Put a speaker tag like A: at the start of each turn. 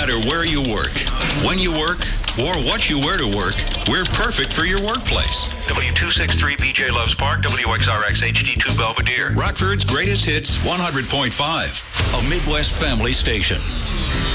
A: matter where you work, when you work, or what you wear to work, we're perfect for your workplace.
B: W263 BJ Loves Park, WXRX HD2 Belvedere.
A: Rockford's greatest hits 100.5, a Midwest family station.